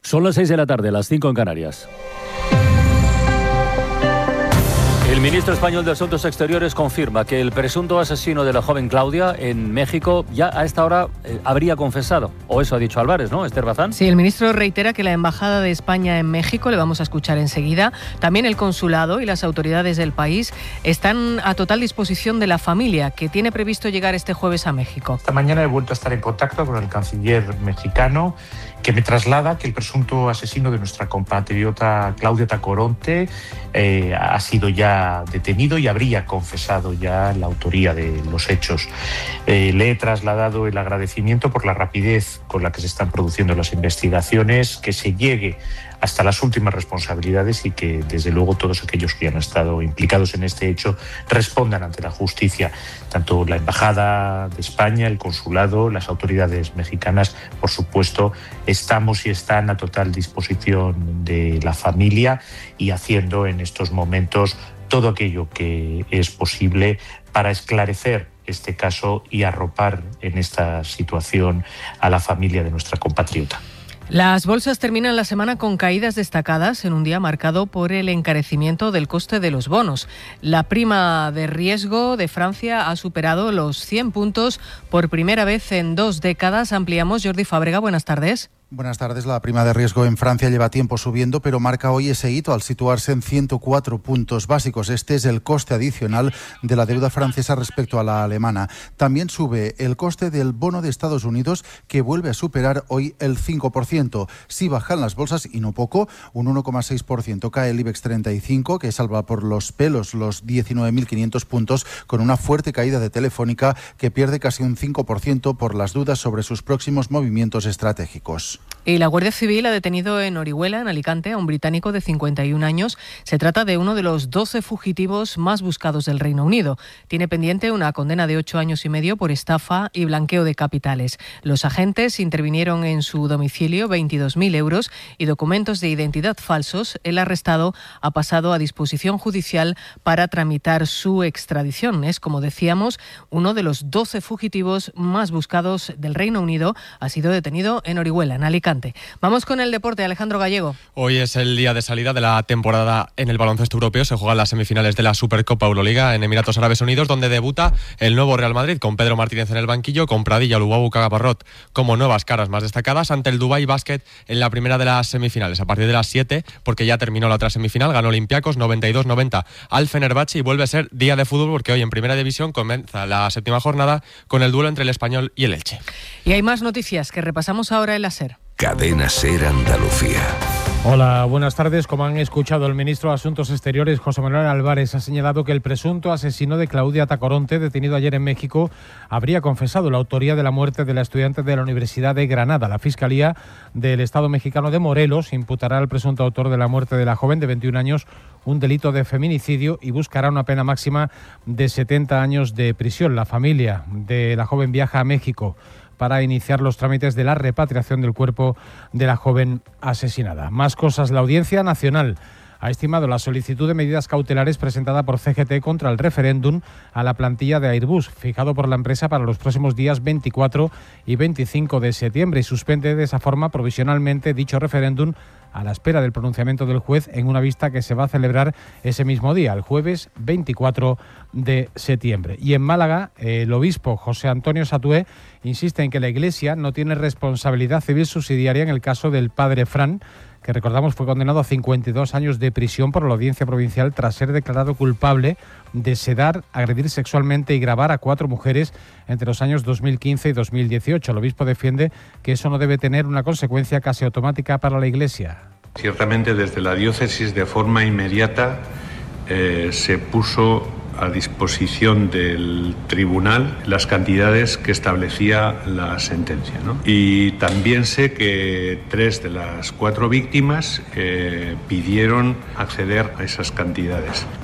Son las 6 de la tarde, las 5 en Canarias. El ministro español de Asuntos Exteriores confirma que el presunto asesino de la joven Claudia en México ya a esta hora habría confesado. O eso ha dicho Álvarez, ¿no, Esther Bazán? Sí, el ministro reitera que la Embajada de España en México, le vamos a escuchar enseguida, también el consulado y las autoridades del país están a total disposición de la familia, que tiene previsto llegar este jueves a México. Esta mañana he vuelto a estar en contacto con el canciller mexicano, que me traslada que el presunto asesino de nuestra compatriota Claudia Tacoronte ha sido ya detenido y habría confesado ya la autoría de los hechos. Le he trasladado el agradecimiento por la rapidez con la que se están produciendo las investigaciones, que se llegue hasta las últimas responsabilidades y que, desde luego, todos aquellos que han estado implicados en este hecho respondan ante la justicia. Tanto la Embajada de España, el consulado, las autoridades mexicanas, por supuesto, estamos y están a total disposición de la familia y haciendo en estos momentos todo aquello que es posible para esclarecer este caso y arropar en esta situación a la familia de nuestra compatriota. Las bolsas terminan la semana con caídas destacadas en un día marcado por el encarecimiento del coste de los bonos. La prima de riesgo de Francia ha superado los 100 puntos por primera vez en 2 décadas. Ampliamos. Jordi Fábrega, buenas tardes. Buenas tardes. La prima de riesgo en Francia lleva tiempo subiendo, pero marca hoy ese hito al situarse en 104 puntos básicos. Este es el coste adicional de la deuda francesa respecto a la alemana. También sube el coste del bono de Estados Unidos, que vuelve a superar hoy el 5%. Sí bajan las bolsas, y no poco, un 1,6% cae el IBEX 35, que salva por los pelos los 19.500 puntos, con una fuerte caída de Telefónica, que pierde casi un 5% por las dudas sobre sus próximos movimientos estratégicos. Y la Guardia Civil ha detenido en Orihuela, en Alicante, a un británico de 51 años. Se trata de uno de los 12 fugitivos más buscados del Reino Unido. Tiene pendiente una condena de 8 años y medio por estafa y blanqueo de capitales. Los agentes intervinieron en su domicilio 22.000 euros y documentos de identidad falsos. El arrestado ha pasado a disposición judicial para tramitar su extradición. Es, como decíamos, uno de los 12 fugitivos más buscados del Reino Unido. Ha sido detenido en Orihuela, en Alicante. Vamos con el deporte, Alejandro Gallego. Hoy es el día de salida de la temporada en el baloncesto europeo. Se juegan las semifinales de la Supercopa Euroliga en Emiratos Árabes Unidos, donde debuta el nuevo Real Madrid, con Pedro Martínez en el banquillo, con Pradilla, Lubabu, Caparrot como nuevas caras más destacadas, ante el Dubái Basket en la primera de las semifinales. A partir de las 7, porque ya terminó la otra semifinal, ganó Olympiacos 92-90 al Fenerbahce, y vuelve a ser día de fútbol, porque hoy en Primera División comienza la 7ª jornada con el duelo entre el Español y el Elche. Y hay más noticias que repasamos ahora en la SER. Cadena SER Andalucía. Hola, buenas tardes. Como han escuchado, el ministro de Asuntos Exteriores, José Manuel Álvarez, ha señalado que el presunto asesino de Claudia Tacoronte, detenido ayer en México, habría confesado la autoría de la muerte de la estudiante de la Universidad de Granada. La Fiscalía del Estado mexicano de Morelos imputará al presunto autor de la muerte de la joven de 21 años un delito de feminicidio y buscará una pena máxima de 70 años de prisión. La familia de la joven viaja a México para iniciar los trámites de la repatriación del cuerpo de la joven asesinada. Más cosas. La Audiencia Nacional ha estimado la solicitud de medidas cautelares presentada por CGT contra el referéndum a la plantilla de Airbus, fijado por la empresa para los próximos días 24 y 25 de septiembre, y suspende de esa forma provisionalmente dicho referéndum a la espera del pronunciamiento del juez en una vista que se va a celebrar ese mismo día, el jueves 24 de septiembre. Y en Málaga, el obispo José Antonio Satué insiste en que la Iglesia no tiene responsabilidad civil subsidiaria en el caso del padre Fran, que recordamos fue condenado a 52 años de prisión por la Audiencia Provincial tras ser declarado culpable de sedar, agredir sexualmente y grabar a 4 mujeres entre los años 2015 y 2018. El obispo defiende que eso no debe tener una consecuencia casi automática para la Iglesia. Ciertamente, desde la diócesis, de forma inmediata, se puso a disposición del tribunal las cantidades que establecía la sentencia, ¿no? Y también sé que 3 de las 4 víctimas pidieron acceder a esas cantidades.